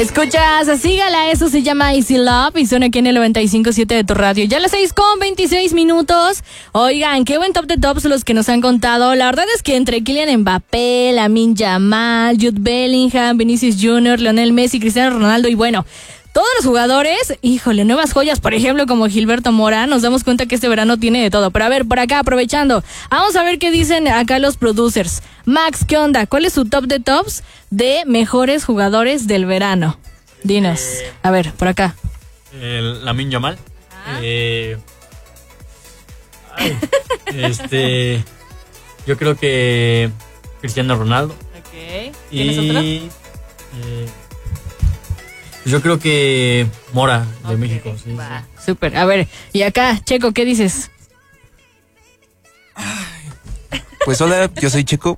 Escuchas a Sígala, eso se llama Easy Love y suena aquí en el 95.7 de tu radio. Ya las 6:26. Oigan, qué buen top de tops los que nos han contado. La verdad es que entre Kylian Mbappé, Lamine Yamal, Jude Bellingham, Vinicius Jr., Lionel Messi, Cristiano Ronaldo y bueno, todos los jugadores, híjole, nuevas joyas, por ejemplo, como Gilberto Mora, nos damos cuenta que este verano tiene de todo. Pero a ver, por acá, aprovechando, vamos a ver qué dicen acá los producers. Max, ¿qué onda? ¿Cuál es su top de tops de mejores jugadores del verano? Dinos. A ver, por acá. Lamine Yamal. Yo creo que Cristiano Ronaldo. Ok. ¿Tienes otro? Yo creo que Mora, de México. Sí, va, sí. Súper. A ver, y acá, Checo, ¿qué dices? Pues hola, yo soy Checo.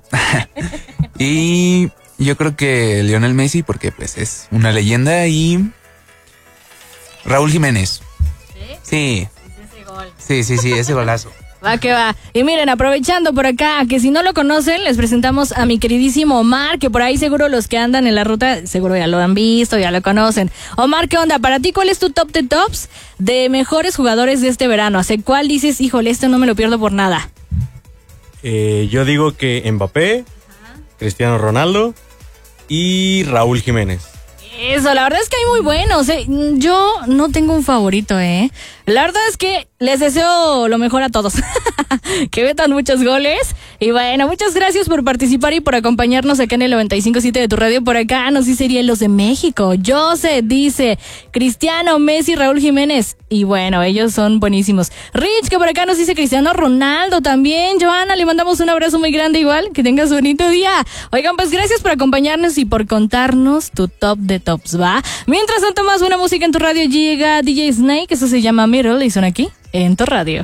Y yo creo que Lionel Messi, porque pues es una leyenda, y Raúl Jiménez. ¿Sí? Sí. Ese gol. Sí, ese golazo. Va que va. Y miren, aprovechando por acá, que si no lo conocen, les presentamos a mi queridísimo Omar, que por ahí seguro los que andan en la ruta, seguro ya lo han visto, ya lo conocen. Omar, ¿qué onda? Para ti, ¿cuál es tu top de tops de mejores jugadores de este verano? ¿Hace cuál dices, híjole, esto no me lo pierdo por nada? Yo digo que Mbappé, Cristiano Ronaldo y Raúl Jiménez. Eso, la verdad es que hay muy buenos, Yo no tengo un favorito, La verdad es que les deseo lo mejor a todos. Que metan muchos goles. Y bueno, muchas gracias por participar y por acompañarnos acá en el 95.7 de tu radio. Por acá nos dice los de México. Jose dice Cristiano, Messi, Raúl Jiménez. Y bueno, ellos son buenísimos. Rich, que por acá nos dice Cristiano Ronaldo también. Joana, le mandamos un abrazo muy grande igual. Que tengas un bonito día. Oigan, pues gracias por acompañarnos y por contarnos tu top de tops, ¿va? Mientras tanto, más buena música en tu radio llega DJ Snake. Eso se llama Middle y son aquí en tu radio.